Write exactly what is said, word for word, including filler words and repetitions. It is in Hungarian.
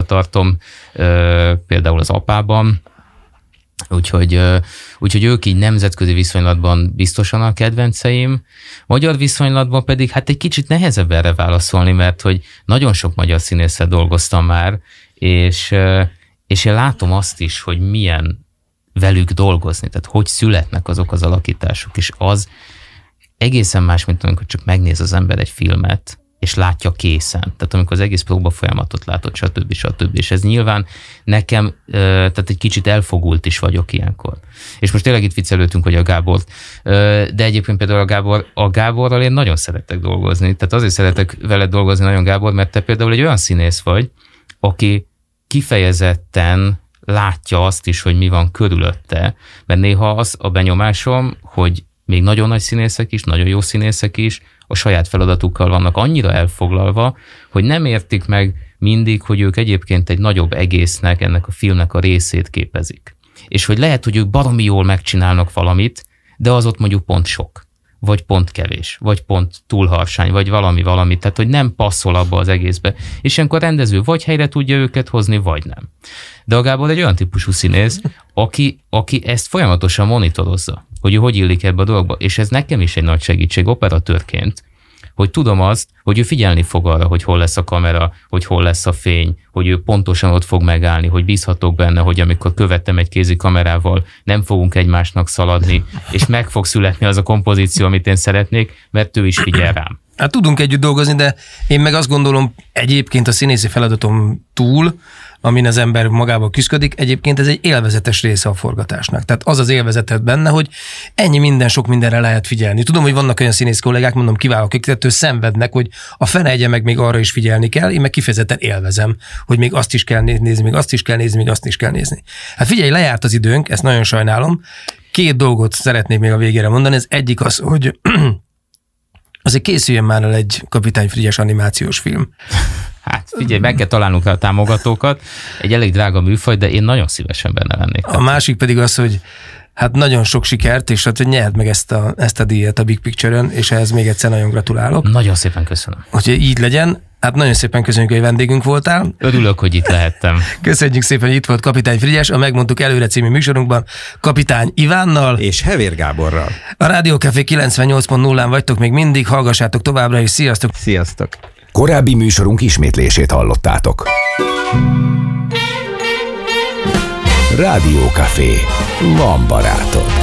tartom, például az Apában, úgyhogy, úgyhogy ők így nemzetközi viszonylatban biztosan a kedvenceim. Magyar viszonylatban pedig hát egy kicsit nehezebb erre válaszolni, mert hogy nagyon sok magyar színésszel dolgoztam már, és, és én látom azt is, hogy milyen velük dolgozni, tehát hogy születnek azok az alakítások, és az egészen más, mint amikor csak megnéz az ember egy filmet, és látja készen. Tehát amikor az egész próba folyamatot látod, stb. stb. És ez nyilván nekem, tehát egy kicsit elfogult is vagyok ilyenkor. És most tényleg itt viccelődtünk, hogy a Gábor, de egyébként például a Gábor, a Gáborral én nagyon szeretek dolgozni. Tehát azért szeretek veled dolgozni nagyon, Gábor, mert te például egy olyan színész vagy, aki kifejezetten látja azt is, hogy mi van körülötte, mert néha az a benyomásom, hogy még nagyon nagy színészek is, nagyon jó színészek is a saját feladatukkal vannak annyira elfoglalva, hogy nem értik meg mindig, hogy ők egyébként egy nagyobb egésznek, ennek a filmnek a részét képezik. És hogy lehet, hogy ők baromi jól megcsinálnak valamit, de az ott mondjuk pont sok, vagy pont kevés, vagy pont túl harsány, vagy valami valami, tehát hogy nem passzol abba az egészbe. És ilyenkor rendező vagy helyre tudja őket hozni, vagy nem. De a Gábor egy olyan típusú színész, aki, aki ezt folyamatosan monitorozza, hogy ő hogy illik ebbe a dologba. És ez nekem is egy nagy segítség operatőrként, hogy tudom azt, hogy ő figyelni fog arra, hogy hol lesz a kamera, hogy hol lesz a fény, hogy ő pontosan ott fog megállni, hogy bízhatok benne, hogy amikor követem egy kézi kamerával, nem fogunk egymásnak szaladni, és meg fog születni az a kompozíció, amit én szeretnék, mert ő is figyel rám. Hát tudunk együtt dolgozni, de én meg azt gondolom egyébként a színészi feladatom túl, amin az ember magába küszködik, egyébként ez egy élvezetes része a forgatásnak. Tehát az az élvezetet benne, hogy ennyi minden, sok mindenre lehet figyelni. Tudom, hogy vannak olyan színész kollégák, mondom, kiválók, akik ettől szenvednek, hogy a fene egye meg még arra is figyelni kell, én meg kifejezetten élvezem, hogy még azt is kell nézni, még azt is kell nézni, még azt is kell nézni. Hát figyelj, lejárt az időnk, ezt nagyon sajnálom. Két dolgot szeretnék még a végére mondani. Ez egyik az, hogy azért készüljön már el egy Kapitány Frigyes animációs film. Hát figyelj, meg kell találnunk a támogatókat. Egy elég drága műfaj, de én nagyon szívesen benne lennék. A másik pedig az, hogy hát nagyon sok sikert, és hát, hogy nyerd meg ezt a, ezt a díjat a Big Picture-ön, és ehhez még egyszer nagyon gratulálok. Nagyon szépen köszönöm. Úgyhogy így legyen. Hát nagyon szépen köszönjük, hogy vendégünk voltál. Örülök, hogy itt lehettem. Köszönjük szépen, hogy itt volt Kapitány Frigyes, a Megmondtuk Előre című műsorunkban Kapitány Ivánnal és Hevér Gáborral. A Rádió Café kilencvennyolc pont nullán vagytok még mindig, hallgassátok továbbra is, sziasztok! Sziasztok! Korábbi műsorunk ismétlését hallottátok. Rádió Café. Van barátod.